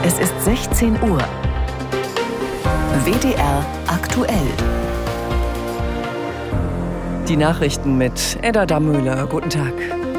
Es ist 16 Uhr. WDR aktuell. Die Nachrichten mit Edda Damöhler. Guten Tag.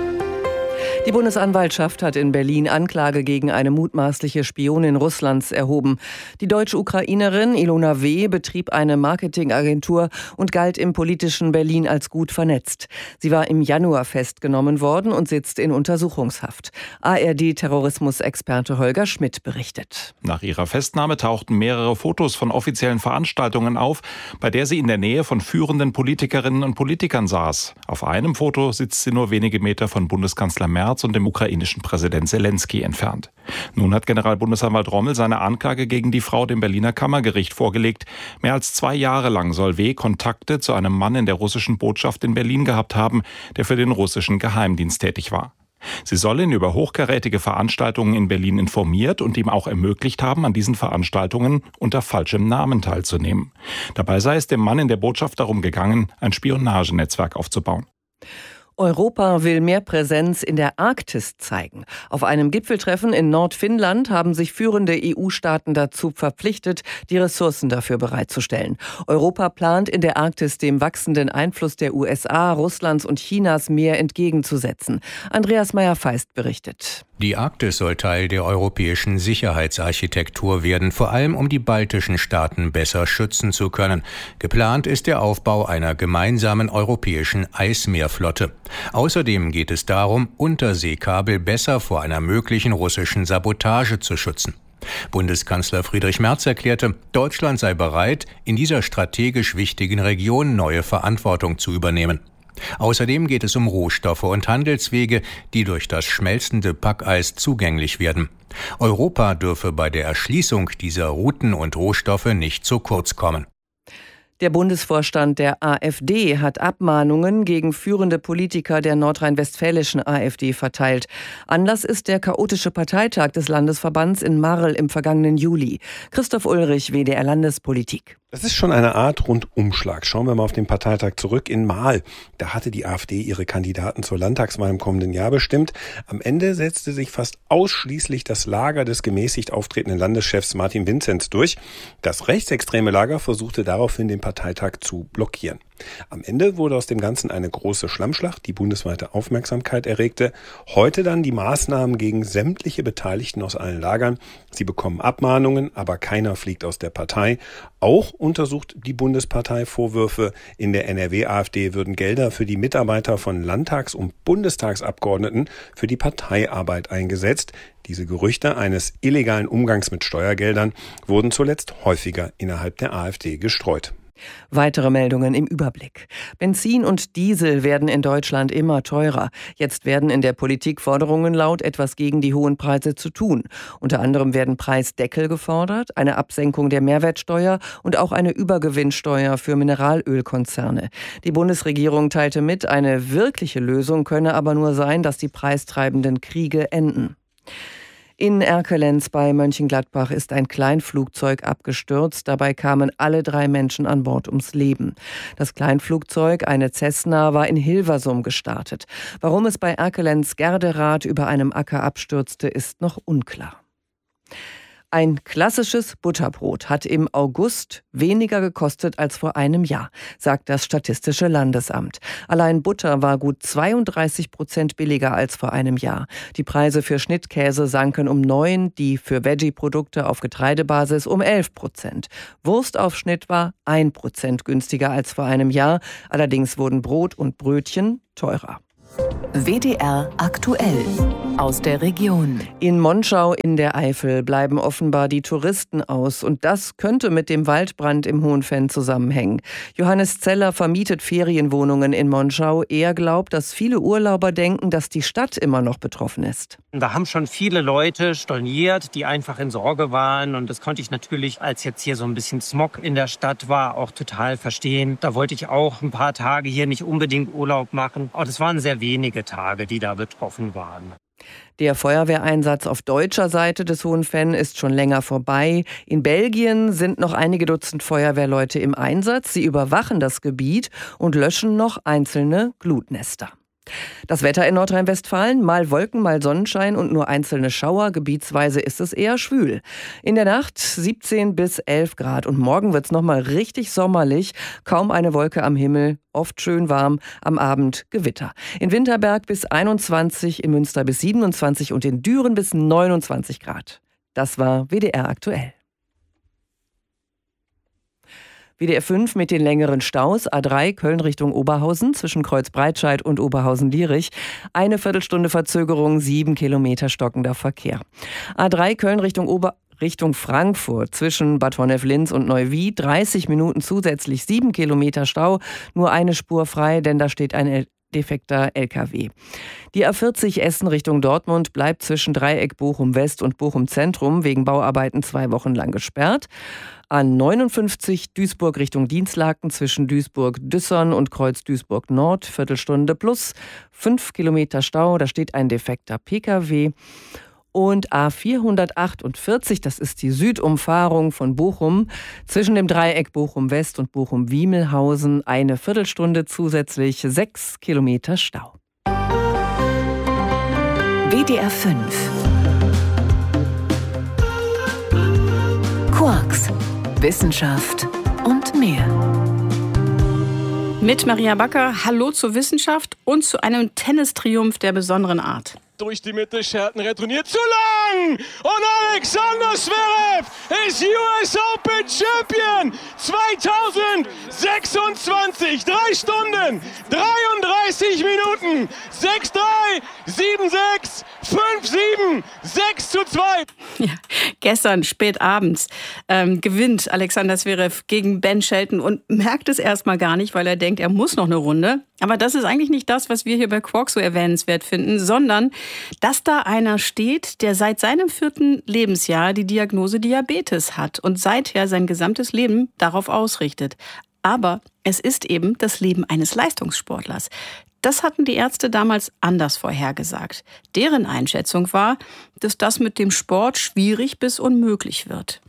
Die Bundesanwaltschaft hat in Berlin Anklage gegen eine mutmaßliche Spionin Russlands erhoben. Die deutsche Ukrainerin Ilona W. betrieb eine Marketingagentur und galt im politischen Berlin als gut vernetzt. Sie war im Januar festgenommen worden und sitzt in Untersuchungshaft. ARD-Terrorismusexperte Holger Schmidt berichtet. Nach ihrer Festnahme tauchten mehrere Fotos von offiziellen Veranstaltungen auf, bei der sie in der Nähe von führenden Politikerinnen und Politikern saß. Auf einem Foto sitzt sie nur wenige Meter von Bundeskanzler Merz und dem ukrainischen Präsident Zelensky entfernt. Nun hat Generalbundesanwalt Rommel seine Anklage gegen die Frau dem Berliner Kammergericht vorgelegt. Mehr als 2 Jahre lang soll W. Kontakte zu einem Mann in der russischen Botschaft in Berlin gehabt haben, der für den russischen Geheimdienst tätig war. Sie soll ihn über hochkarätige Veranstaltungen in Berlin informiert und ihm auch ermöglicht haben, an diesen Veranstaltungen unter falschem Namen teilzunehmen. Dabei sei es dem Mann in der Botschaft darum gegangen, ein Spionagenetzwerk aufzubauen. Europa will mehr Präsenz in der Arktis zeigen. Auf einem Gipfeltreffen in Nordfinnland haben sich führende EU-Staaten dazu verpflichtet, die Ressourcen dafür bereitzustellen. Europa plant in der Arktis dem wachsenden Einfluss der USA, Russlands und Chinas mehr entgegenzusetzen. Andreas Meyer-Feist berichtet. Die Arktis soll Teil der europäischen Sicherheitsarchitektur werden, vor allem um die baltischen Staaten besser schützen zu können. Geplant ist der Aufbau einer gemeinsamen europäischen Eismeerflotte. Außerdem geht es darum, Unterseekabel besser vor einer möglichen russischen Sabotage zu schützen. Bundeskanzler Friedrich Merz erklärte, Deutschland sei bereit, in dieser strategisch wichtigen Region neue Verantwortung zu übernehmen. Außerdem geht es um Rohstoffe und Handelswege, die durch das schmelzende Packeis zugänglich werden. Europa dürfe bei der Erschließung dieser Routen und Rohstoffe nicht zu kurz kommen. Der Bundesvorstand der AfD hat Abmahnungen gegen führende Politiker der nordrhein-westfälischen AfD verteilt. Anlass ist der chaotische Parteitag des Landesverbands in Marl im vergangenen Juli. Christoph Ulrich, WDR Landespolitik. Das ist schon eine Art Rundumschlag. Schauen wir mal auf den Parteitag zurück in Marl. Da hatte die AfD ihre Kandidaten zur Landtagswahl im kommenden Jahr bestimmt. Am Ende setzte sich fast ausschließlich das Lager des gemäßigt auftretenden Landeschefs Martin Vinzenz durch. Das rechtsextreme Lager versuchte daraufhin, den Parteitag zu blockieren. Am Ende wurde aus dem Ganzen eine große Schlammschlacht, die bundesweite Aufmerksamkeit erregte. Heute dann die Maßnahmen gegen sämtliche Beteiligten aus allen Lagern. Sie bekommen Abmahnungen, aber keiner fliegt aus der Partei. Auch untersucht die Bundespartei Vorwürfe, in der NRW-AfD würden Gelder für die Mitarbeiter von Landtags- und Bundestagsabgeordneten für die Parteiarbeit eingesetzt. Diese Gerüchte eines illegalen Umgangs mit Steuergeldern wurden zuletzt häufiger innerhalb der AfD gestreut. Weitere Meldungen im Überblick. Benzin und Diesel werden in Deutschland immer teurer. Jetzt werden in der Politik Forderungen laut, etwas gegen die hohen Preise zu tun. Unter anderem werden Preisdeckel gefordert, eine Absenkung der Mehrwertsteuer und auch eine Übergewinnsteuer für Mineralölkonzerne. Die Bundesregierung teilte mit, eine wirkliche Lösung könne aber nur sein, dass die preistreibenden Kriege enden. In Erkelenz bei Mönchengladbach ist ein Kleinflugzeug abgestürzt. Dabei kamen alle 3 Menschen an Bord ums Leben. Das Kleinflugzeug, eine Cessna, war in Hilversum gestartet. Warum es bei Erkelenz-Gerderath über einem Acker abstürzte, ist noch unklar. Ein klassisches Butterbrot hat im August weniger gekostet als vor einem Jahr, sagt das Statistische Landesamt. Allein Butter war gut 32% billiger als vor einem Jahr. Die Preise für Schnittkäse sanken um 9%, die für Veggie-Produkte auf Getreidebasis um 11%. Wurstaufschnitt war 1% günstiger als vor einem Jahr. Allerdings wurden Brot und Brötchen teurer. WDR aktuell aus der Region. In Monschau in der Eifel bleiben offenbar die Touristen aus. Und das könnte mit dem Waldbrand im Hohenfenn zusammenhängen. Johannes Zeller vermietet Ferienwohnungen in Monschau. Er glaubt, dass viele Urlauber denken, dass die Stadt immer noch betroffen ist. Da haben schon viele Leute storniert, die einfach in Sorge waren. Und das konnte ich natürlich, als jetzt hier so ein bisschen Smog in der Stadt war, auch total verstehen. Da wollte ich auch ein paar Tage hier nicht unbedingt Urlaub machen. Aber das waren sehr wenige Tage, die da betroffen waren. Der Feuerwehreinsatz auf deutscher Seite des Hohenfenn ist schon länger vorbei. In Belgien sind noch einige Dutzend Feuerwehrleute im Einsatz. Sie überwachen das Gebiet und löschen noch einzelne Glutnester. Das Wetter in Nordrhein-Westfalen, mal Wolken, mal Sonnenschein und nur einzelne Schauer. Gebietsweise ist es eher schwül. In der Nacht 17 bis 11 Grad und morgen wird es nochmal richtig sommerlich. Kaum eine Wolke am Himmel, oft schön warm, am Abend Gewitter. In Winterberg bis 21, in Münster bis 27 und in Düren bis 29 Grad. Das war WDR aktuell. WDR 5 mit den längeren Staus. A3 Köln Richtung Oberhausen zwischen Kreuzbreitscheid und Oberhausen-Lierich. Eine Viertelstunde Verzögerung, 7 Kilometer stockender Verkehr. A3 Köln Richtung Frankfurt zwischen Bad Honnef-Linz und Neuwied. 30 Minuten zusätzlich, 7 Kilometer Stau. Nur eine Spur frei, denn da steht ein defekter LKW. Die A40 Essen Richtung Dortmund bleibt zwischen Dreieck Bochum West und Bochum Zentrum wegen Bauarbeiten 2 Wochen lang gesperrt. A59 Duisburg Richtung Dienstlaken zwischen Duisburg-Düssern und Kreuz Duisburg Nord, Viertelstunde plus 5 Kilometer Stau, da steht ein defekter PKW. Und A448, das ist die Südumfahrung von Bochum, zwischen dem Dreieck Bochum West und Bochum-Wiemelhausen, eine Viertelstunde zusätzlich, 6 Kilometer Stau. WDR 5 Quarks, Wissenschaft und mehr. Mit Maria Backer, hallo zur Wissenschaft und zu einem Tennistriumph der besonderen Art. Durch die Mitte, Scherten retourniert zu lang und Alexander Zverev ist US Open Champion 2026. 3 Stunden, 33 Minuten, 6-3, 7-6, 5-7, 6-2. Ja, gestern spät abends gewinnt Alexander Zverev gegen Ben Shelton und merkt es erstmal gar nicht, weil er denkt, er muss noch eine Runde. Aber das ist eigentlich nicht das, was wir hier bei Quarks so erwähnenswert finden, sondern dass da einer steht, der seit seinem 4. Lebensjahr die Diagnose Diabetes hat und seither sein gesamtes Leben darauf ausrichtet. Aber es ist eben das Leben eines Leistungssportlers. Das hatten die Ärzte damals anders vorhergesagt. Deren Einschätzung war, dass das mit dem Sport schwierig bis unmöglich wird.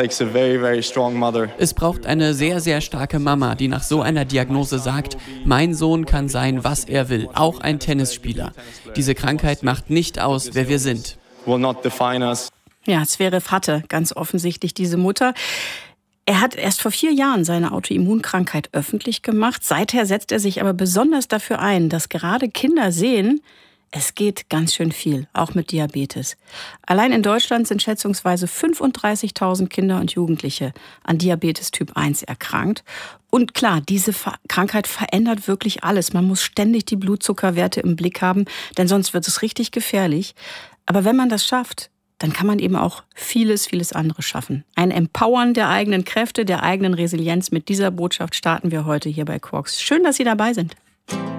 Es braucht eine sehr, sehr starke Mama, die nach so einer Diagnose sagt, mein Sohn kann sein, was er will, auch ein Tennisspieler. Diese Krankheit macht nicht aus, wer wir sind. Ja, Zverev hatte ganz offensichtlich diese Mutter. Er hat erst vor 4 Jahren seine Autoimmunkrankheit öffentlich gemacht. Seither setzt er sich aber besonders dafür ein, dass gerade Kinder sehen, es geht ganz schön viel, auch mit Diabetes. Allein in Deutschland sind schätzungsweise 35.000 Kinder und Jugendliche an Diabetes Typ 1 erkrankt. Und klar, diese Krankheit verändert wirklich alles. Man muss ständig die Blutzuckerwerte im Blick haben, denn sonst wird es richtig gefährlich. Aber wenn man das schafft, dann kann man eben auch vieles, vieles andere schaffen. Ein Empowern der eigenen Kräfte, der eigenen Resilienz. Mit dieser Botschaft starten wir heute hier bei Quarks. Schön, dass Sie dabei sind.